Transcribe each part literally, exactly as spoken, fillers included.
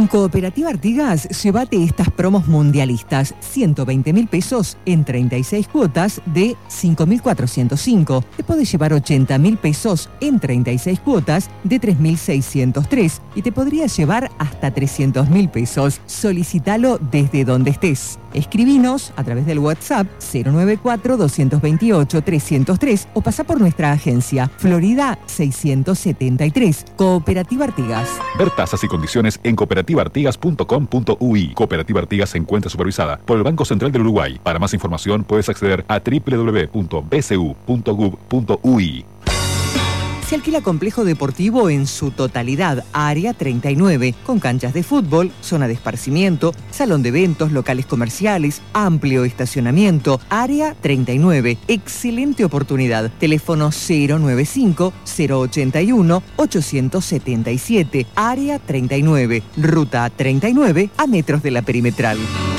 Cooperativa Artigas, llévate estas promos mundialistas. ciento veinte mil pesos en treinta y seis cuotas de cinco mil cuatrocientos cinco. Te podés llevar ochenta mil pesos en treinta y seis cuotas de tres mil seiscientos tres. Y te podrías llevar hasta trescientos mil pesos. Solicítalo desde donde estés. Escribinos a través del WhatsApp cero nueve cuatro, dos dos ocho, tres cero tres o pasa por nuestra agencia Florida seiscientos setenta y tres. Cooperativa Artigas. Ver tasas y condiciones en cooperativa artigas punto com punto u i. Cooperativa Artigas se encuentra supervisada por el Banco Central del Uruguay. Para más información puedes acceder a doble u doble u doble u punto b c u punto gov punto u i. Se alquila complejo deportivo en su totalidad, Área treinta y nueve, con canchas de fútbol, zona de esparcimiento, salón de eventos, locales comerciales, amplio estacionamiento. Área treinta y nueve, excelente oportunidad. Teléfono cero nueve cinco, cero ocho uno, ocho siete siete. Área treinta y nueve, ruta treinta y nueve, a metros de la perimetral.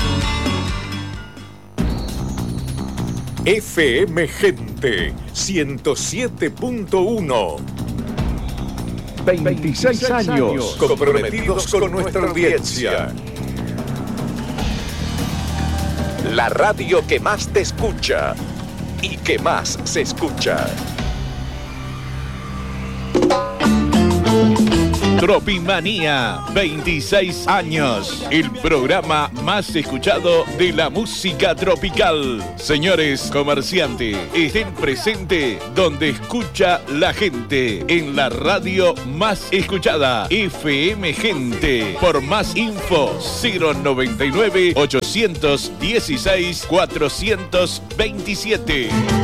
F M Gente ciento siete punto uno. veintiséis años comprometidos con nuestra audiencia. La radio que más te escucha y que más se escucha. Tropimanía, veintiséis años, el programa más escuchado de la música tropical. Señores comerciantes, estén presentes donde escucha la gente, en la radio más escuchada, F M Gente. Por más info, cero noventa y nueve, ochocientos dieciséis, cuatrocientos veintisiete.